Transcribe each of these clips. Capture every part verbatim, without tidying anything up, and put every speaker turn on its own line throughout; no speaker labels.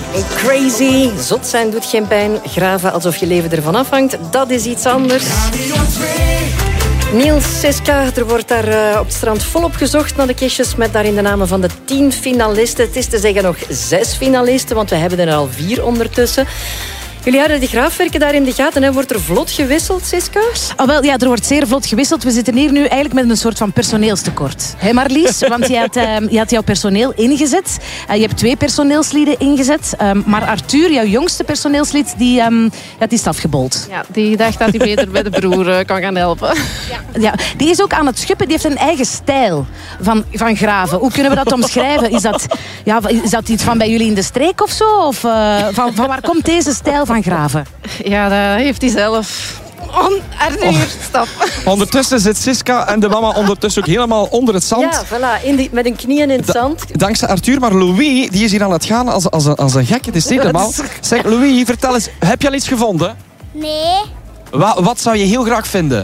En crazy, zot zijn doet geen pijn. Graven alsof je leven ervan afhangt, dat is iets anders. Niels, Siska, er wordt daar uh, op het strand volop gezocht naar de kistjes met daarin de namen van de tien finalisten. Het is te zeggen nog zes finalisten, want we hebben er al vier ondertussen. Jullie houden de graafwerken daar in de gaten. Hè? Wordt er vlot gewisseld, Siska?
Oh, wel, ja, er wordt zeer vlot gewisseld. We zitten hier nu eigenlijk met een soort van personeelstekort. Hé Marlies? Want je had, uh, je had jouw personeel ingezet. Uh, je hebt twee personeelslieden ingezet. Um, maar Arthur, jouw jongste personeelslid, die, um, ja, die is afgebold.
Ja, die dacht dat hij beter bij de broer uh, kan gaan helpen.
Ja. Ja, die is ook aan het schuppen. Die heeft een eigen stijl van, van graven. Hoe kunnen we dat omschrijven? Is dat, ja, is dat iets van bij jullie in de streek of zo? Of uh, van, van waar komt deze stijl van graven?
Ja, dat heeft hij zelf. On, Arthur, oh. Stop.
Ondertussen zit Siska en de mama ondertussen ook helemaal onder het zand.
Ja, voilà, in die, met een knieën in het
Da-
zand.
Dankzij Arthur, maar Louis die is hier aan het gaan als, als, een, als een gek. Het is niet normaal. Zeg, Louis, vertel eens, heb je al iets gevonden?
Nee,
Wa- wat zou je heel graag vinden?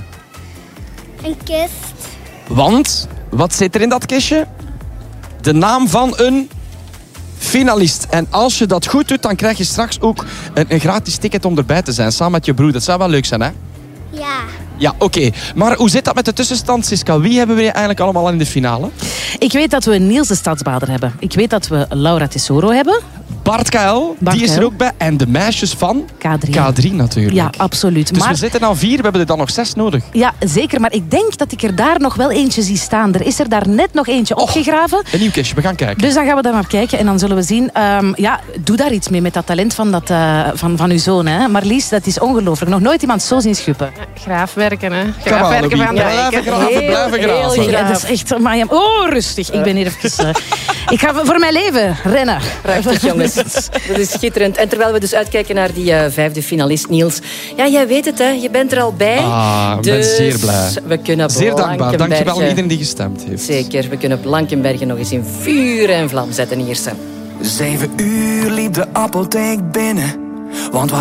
een kist.
Want, wat zit er in dat kistje? De naam van een finalist. En als je dat goed doet, dan krijg je straks ook een, een gratis ticket om erbij te zijn. Samen met je broer. Dat zou wel leuk zijn, hè?
Ja,
Ja, oké. Okay. Maar hoe zit dat met de tussenstand, Siska? Wie hebben we eigenlijk allemaal in de finale?
Ik weet dat we Niels de Stadsbader hebben. Ik weet dat we Laura Tesoro hebben.
Bart K L,
Bart
die is
K L.
er ook bij. En de meisjes van
K drie.
K drie natuurlijk.
Ja, absoluut.
Dus
maar,
we zitten aan vier, we hebben er dan nog zes nodig.
ja, zeker. Maar ik denk dat ik er daar nog wel eentje zie staan. Er is er daar net nog eentje
Oh.
opgegraven.
Een nieuw kistje, we gaan kijken.
Dus dan gaan we daar naar kijken en dan zullen we zien. Um, ja, doe daar iets mee met dat talent van, dat, uh, van, van uw zoon. Hè. Marlies, dat is ongelooflijk. Nog nooit iemand zo zien schuppen.
Graafwerken, hè.
Come on,
Graafwerken
Louis.
van de
Blijven
wijken.
graven,
Heel,
blijven
heel
graven.
graag.
Ja, dat is echt... Maar, ja, oh, rustig. Ik ben hier even... Uh, ik ga voor mijn leven rennen.
Prachtig, jongens. Dat is schitterend. En terwijl we dus uitkijken naar die uh, vijfde finalist, Niels. Ja, jij weet het, hè. Je bent er al bij.
Ah, ik ben
dus
zeer blij.
we kunnen
Zeer dankbaar. Dankjewel aan
Blankenbergen-
iedereen die gestemd heeft.
Zeker, we kunnen Blankenbergen nog eens in vuur en vlam zetten hier. Sam.
Zeven uur liep de apotheek binnen, want we